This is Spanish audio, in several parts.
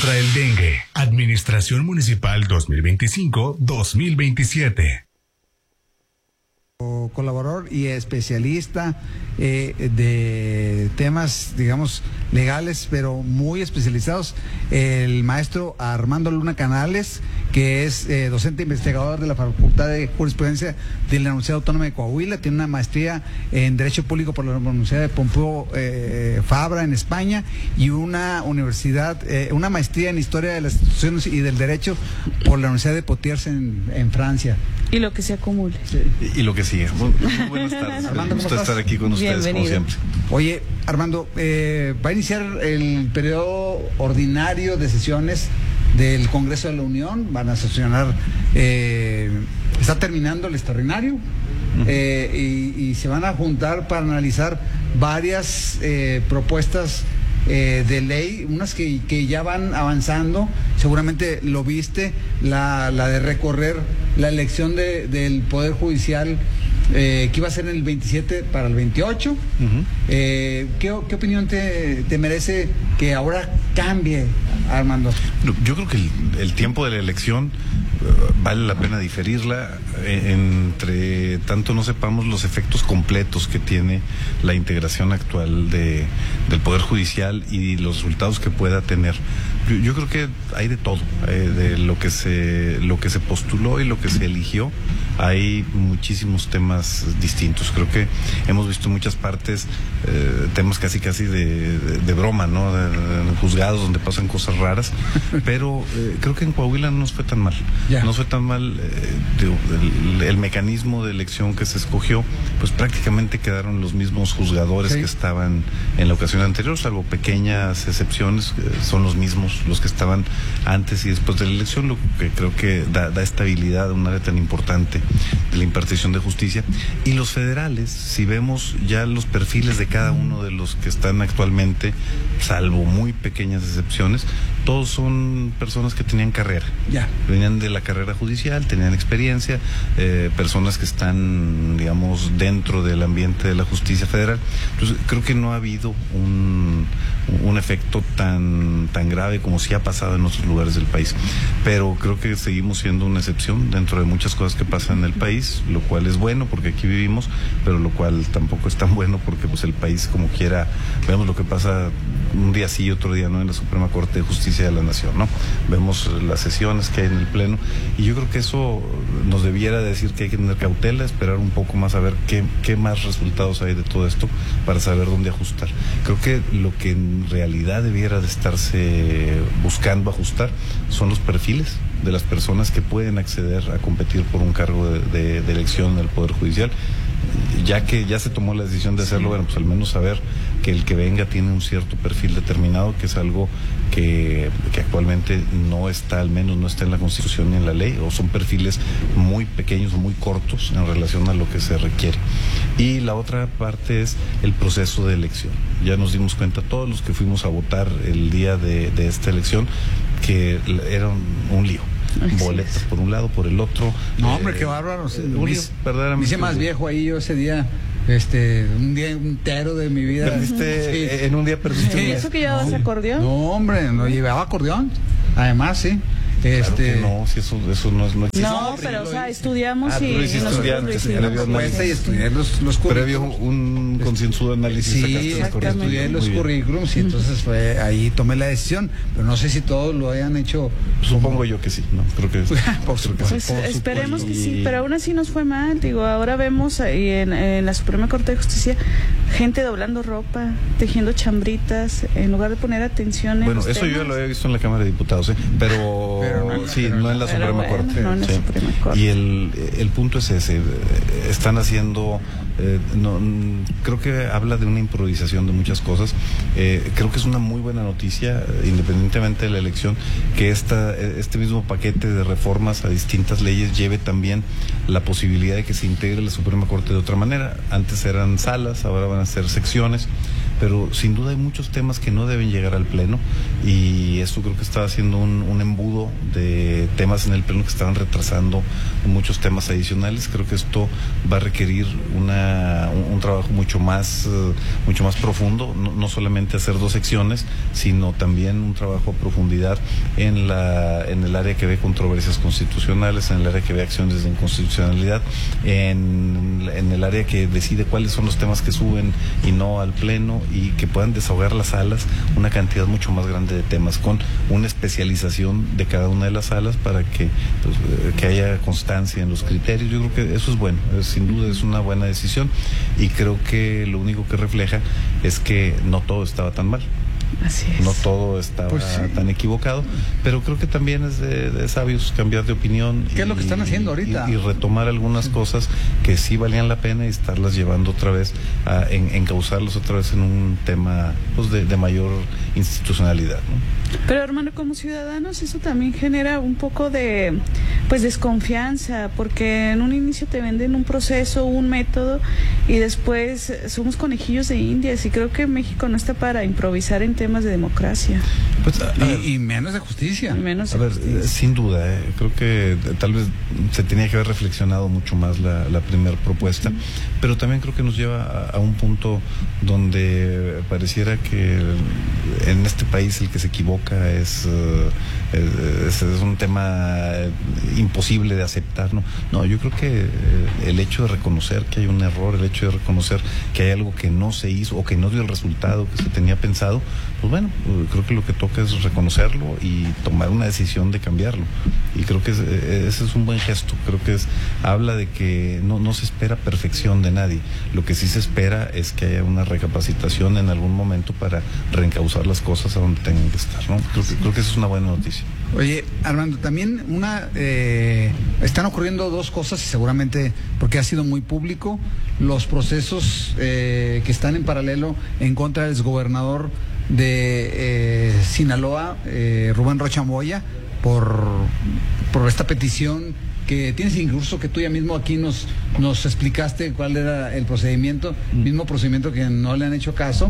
contra el dengue. Administración Municipal 2025-2027. Colaborador y especialista de temas, digamos, legales, pero muy especializados, el maestro Armando Luna Canales, que es docente investigador de la Facultad de Jurisprudencia de la Universidad Autónoma de Coahuila, tiene una maestría en Derecho Público por la Universidad de Pompeu Fabra en España y una maestría en Historia de las Instituciones y del Derecho por la Universidad de Poitiers en Francia. Y lo que se acumule. Sí. Y lo que sigue. Muy buenas tardes. Armando, Me gusta estar aquí con ustedes, como siempre. Oye, Armando, va a iniciar el periodo ordinario de sesiones del Congreso de la Unión. Van a sesionar, está terminando el extraordinario, y se van a juntar para analizar varias propuestas de ley, unas que ya van avanzando. Seguramente lo viste, la de recorrer la elección del Poder Judicial, que iba a ser en el 27 para el 28. ¿Qué opinión te merece que ahora cambie, Armando? Yo creo que el tiempo de la elección vale la pena diferirla, entre tanto no sepamos los efectos completos que tiene la integración actual del Poder Judicial y los resultados que pueda tener. Yo creo que hay de todo, de lo que se postuló y lo que se eligió. Hay muchísimos temas distintos. Creo que hemos visto en muchas partes temas casi de broma, ¿no? De juzgados donde pasan cosas raras, pero creo que en Coahuila no nos fue tan mal. Ya. No fue tan mal. El mecanismo de elección que se escogió, pues prácticamente quedaron los mismos juzgadores que estaban en la ocasión anterior, salvo pequeñas excepciones, son los mismos los que estaban antes y después de la elección, lo que creo que da estabilidad a un área tan importante de la impartición de justicia. Y los federales, si vemos ya los perfiles de cada uno de los que están actualmente, salvo muy pequeñas excepciones, todos son personas que tenían carrera, venían de la carrera judicial, tenían experiencia, personas que están, digamos, dentro del ambiente de la justicia federal. Entonces creo que no ha habido un efecto tan grave como sí ha pasado en otros lugares del país, pero creo que seguimos siendo una excepción dentro de muchas cosas que pasan en el país, lo cual es bueno porque aquí vivimos, pero lo cual tampoco es tan bueno porque pues el país, como quiera, vemos lo que pasa un día sí y otro día no en la Suprema Corte de Justicia de la Nación, ¿no? Vemos las sesiones que hay en el Pleno y yo creo que eso nos debiera decir que hay que tener cautela, esperar un poco más a ver qué más resultados hay de todo esto para saber dónde ajustar. Creo que lo que en realidad debiera de estarse buscando ajustar son los perfiles de las personas que pueden acceder a competir por un cargo de elección en el Poder Judicial. Ya que ya se tomó la decisión de hacerlo, bueno, pues al menos saber que el que venga tiene un cierto perfil determinado, que es algo que actualmente no está, al menos no está en la Constitución ni en la ley, o son perfiles muy pequeños o muy cortos en relación a lo que se requiere. Y la otra parte es el proceso de elección. Ya nos dimos cuenta todos los que fuimos a votar el día de esta elección que era un lío. Boletas por un lado, por el otro. No, hombre, qué bárbaro. Me hice más viejo ahí yo ese día. Un día entero de mi vida. ¿Perdiste en un día perdiste? ¿Y eso que llevabas acordeón? No, hombre, no llevaba acordeón. Además, sí. Claro que no, si eso no existe. No, pero o sea, estudiamos y estudié los previo un concienzudo análisis. Sí, estudié los currículums y entonces ahí tomé la decisión, pero no sé si todos lo hayan hecho. Supongo yo que sí, no, creo que por supuesto. Pues esperemos que sí, pero aún así nos fue mal. Digo, ahora vemos ahí en la Suprema Corte de Justicia gente doblando ropa, tejiendo chambritas, en lugar de poner atención en los eso temas. yo lo había visto en la Cámara de Diputados, pero no en la Suprema Corte. No en la Suprema Corte. Y el punto es ese, están haciendo, creo que habla de una improvisación de muchas cosas. Creo que es una muy buena noticia, independientemente de la elección, que este mismo paquete de reformas a distintas leyes lleve también la posibilidad de que se integre la Suprema Corte de otra manera. Antes eran salas, ahora van a ser secciones. pero sin duda hay muchos temas que no deben llegar al Pleno, y esto creo que está haciendo un embudo de temas en el Pleno que estaban retrasando muchos temas adicionales. Creo que esto va a requerir un trabajo mucho más profundo, no solamente hacer 2 secciones, sino también un trabajo a profundidad en el área que ve controversias constitucionales, en el área que ve acciones de inconstitucionalidad, en el área que decide cuáles son los temas que suben y no al Pleno, y que puedan desahogar las salas una cantidad mucho más grande de temas, con una especialización de cada una de las salas para que haya constancia en los criterios. Yo creo que eso es bueno, sin duda es una buena decisión, y creo que lo único que refleja es que no todo estaba tan mal. Así es. No todo estaba tan equivocado, pero creo que también es de sabios cambiar de opinión. ¿Qué es lo que están haciendo ahorita? Y retomar algunas cosas que sí valían la pena, y estarlas llevando otra vez, encauzarlos otra vez en un tema pues de mayor institucionalidad, ¿no? Pero hermano, como ciudadanos eso también genera un poco de desconfianza, porque en un inicio te venden un proceso, un método, y después somos conejillos de indias, y creo que México no está para improvisar en temas de democracia. Pues, y menos de justicia. Sin duda, creo que tal vez se tenía que haber reflexionado mucho más la primera propuesta, pero también creo que nos lleva a un punto donde pareciera que en este país el que se equivoca es un tema imposible de aceptar, ¿no? Yo creo que el hecho de reconocer que hay un error, el hecho de reconocer que hay algo que no se hizo o que no dio el resultado que se tenía pensado, pues bueno, creo que lo que toca es reconocerlo y tomar una decisión de cambiarlo, y creo que ese es un buen gesto. Creo que habla de que no se espera perfección de nadie, lo que sí se espera es que haya una recapacitación en algún momento para reencauzar las cosas a donde tengan que estar, ¿no? Creo que eso es una buena noticia. Oye, Armando, también están ocurriendo 2 cosas, y seguramente porque ha sido muy público, los procesos que están en paralelo en contra del exgobernador de Sinaloa, Rubén Rocha Moya, por esta petición que tienes, incluso que tú ya mismo aquí nos explicaste cuál era el procedimiento, mismo procedimiento que no le han hecho caso,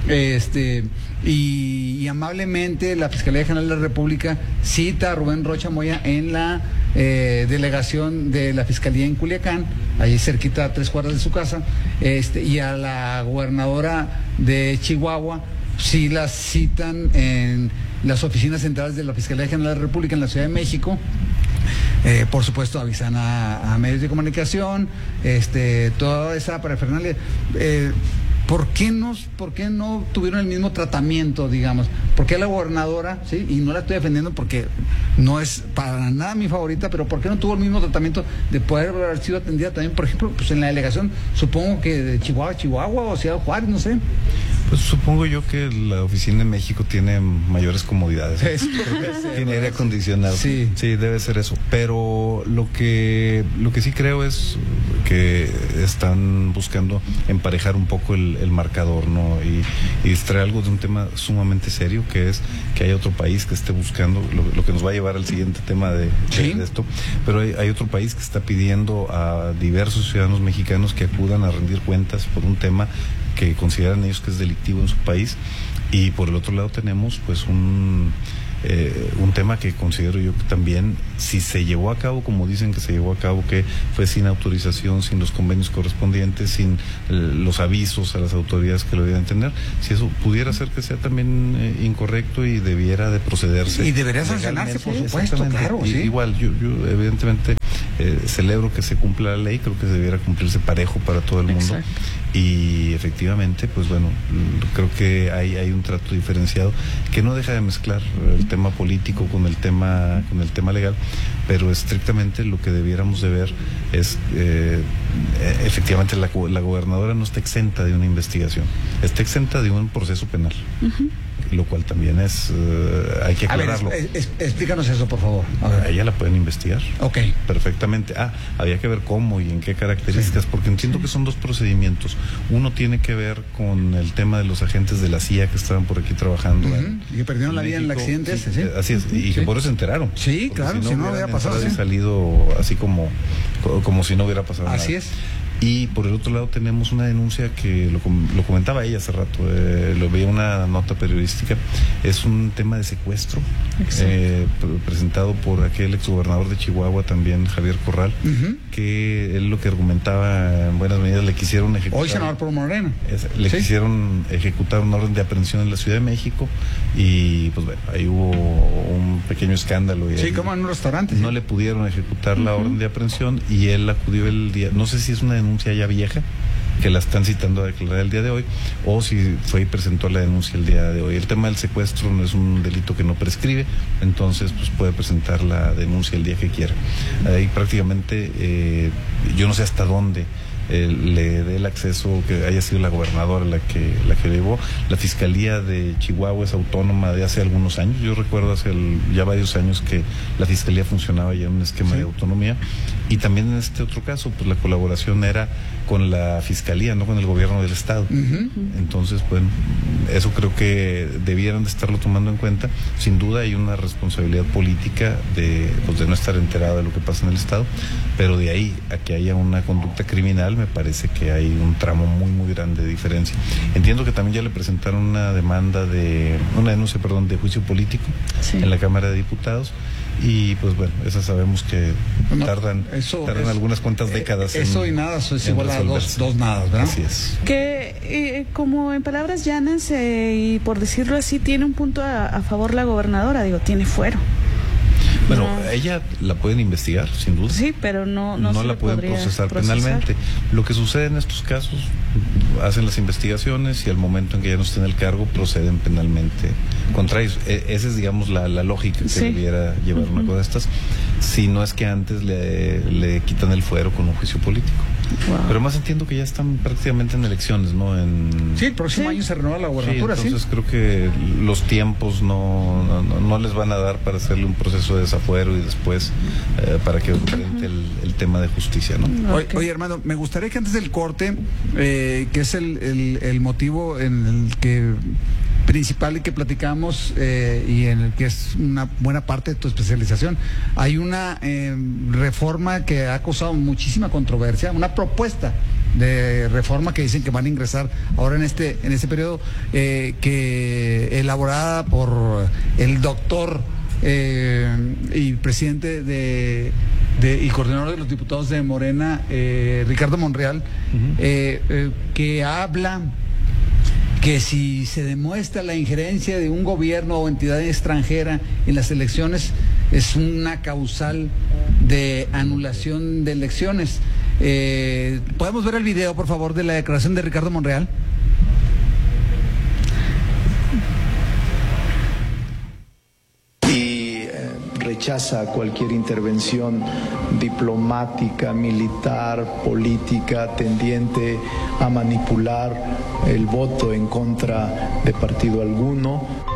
y amablemente la Fiscalía General de la República cita a Rubén Rocha Moya en la delegación de la Fiscalía en Culiacán, ahí cerquita a 3 cuadras de su casa, y a la gobernadora de Chihuahua sí la citan en las oficinas centrales de la Fiscalía General de la República en la Ciudad de México. Por supuesto avisan a medios de comunicación, toda esa parafernalia. ¿Por qué no tuvieron el mismo tratamiento, digamos? ¿Por qué la gobernadora, sí? Y no la estoy defendiendo porque no es para nada mi favorita, pero ¿por qué no tuvo el mismo tratamiento de poder haber sido atendida también, por ejemplo, pues en la delegación, supongo que de Chihuahua o Ciudad Juárez, no sé? Pues supongo yo que la oficina en México tiene mayores comodidades. Tiene aire acondicionado. Sí, debe ser eso. Pero lo que sí creo es que están buscando emparejar un poco el marcador, ¿no? Y distraer algo de un tema sumamente serio, que es que hay otro país que esté buscando, lo que nos va a llevar al siguiente tema de esto. Pero hay otro país que está pidiendo a diversos ciudadanos mexicanos que acudan a rendir cuentas por un tema que consideran ellos que es delictivo en su país, y por el otro lado tenemos pues un tema que considero yo que también, si se llevó a cabo como dicen que se llevó a cabo, que fue sin autorización, sin los convenios correspondientes, sin los avisos a las autoridades que lo debían tener, si eso pudiera ser que sea también incorrecto y debiera de procederse. Y debería sancionarse, por supuesto, claro. ¿Sí? Igual, yo evidentemente celebro que se cumpla la ley, creo que debiera cumplirse parejo para todo el mundo. Exacto. Y efectivamente, pues bueno, creo que hay un trato diferenciado que no deja de mezclar el tema político con el tema legal, pero estrictamente lo que debiéramos de ver es efectivamente la gobernadora no está exenta de una investigación, está exenta de un proceso penal. Lo cual también hay que aclararlo. A ver, explícanos eso, por favor. A ella la pueden investigar. Ok. Perfectamente. Había que ver cómo y en qué características, porque entiendo que son 2 procedimientos. Uno tiene que ver con el tema de los agentes de la CIA que estaban por aquí trabajando. Y que perdieron la vida en el accidente. Sí, así es. Y que por eso se enteraron. Sí, claro, si no hubiera pasado. Salido así como si no hubiera pasado nada. Así es. Y por el otro lado tenemos una denuncia que lo comentaba ella hace rato, lo veía una nota periodística, es un tema de secuestro presentado por aquel exgobernador de Chihuahua también, Javier Corral, que él lo que argumentaba en buenas medidas, le quisieron ejecutar. Hoy senador por Morena. Quisieron ejecutar una orden de aprehensión en la Ciudad de México y pues bueno, ahí hubo un pequeño escándalo. Y como en un restaurante. No le pudieron ejecutar la orden de aprehensión y él acudió el día, no sé si es una denuncia ya vieja, que la están citando a declarar el día de hoy, o si fue y presentó la denuncia el día de hoy. El tema del secuestro no es un delito que no prescribe, entonces pues puede presentar la denuncia el día que quiera. Ahí prácticamente yo no sé hasta dónde le dé el acceso, que haya sido la gobernadora la que llevó. La Fiscalía de Chihuahua es autónoma de hace algunos años. Yo recuerdo hace ya varios años que la Fiscalía funcionaba ya en un esquema de autonomía. Y también en este otro caso, pues la colaboración era con la Fiscalía, no con el gobierno del Estado. Entonces, bueno, eso creo que debieran de estarlo tomando en cuenta. Sin duda hay una responsabilidad política de no estar enterado de lo que pasa en el Estado, pero de ahí a que haya una conducta criminal me parece que hay un tramo muy muy grande de diferencia. Entiendo que también ya le presentaron una denuncia de juicio político en la Cámara de Diputados. Y pues bueno, esas sabemos que tardan algunas cuantas décadas. Eso y nada, eso es igual a dos nadas, ¿verdad? Así es. Que como en palabras llanas y por decirlo así, tiene un punto a favor la gobernadora, tiene fuero. Bueno, ella la pueden investigar, sin duda. Sí, pero no la pueden procesar penalmente. Lo que sucede en estos casos, hacen las investigaciones y al momento en que ya no estén en el cargo, proceden penalmente contra ellos. Esa es, digamos, la lógica que debiera llevar una cosa de estas, si no es que antes le quitan el fuero con un juicio político. Wow. Pero además entiendo que ya están prácticamente en elecciones, ¿no? Sí, el próximo año se renueva la gubernatura, entonces creo que los tiempos no les van a dar para hacerle un proceso de desafuero y después para que enfrente el tema de justicia, ¿no? Oye, hermano, me gustaría que antes del corte, que es el motivo en el que principal y que platicamos y en el que es una buena parte de tu especialización, hay una reforma que ha causado muchísima controversia, una propuesta de reforma que dicen que van a ingresar ahora en este periodo, que elaborada por el doctor y presidente y coordinador de los diputados de Morena, Ricardo Monreal, que habla que si se demuestra la injerencia de un gobierno o entidad extranjera en las elecciones, es una causal de anulación de elecciones. ¿Podemos ver el video, por favor, de la declaración de Ricardo Monreal? Rechaza cualquier intervención diplomática, militar, política tendiente a manipular el voto en contra de partido alguno.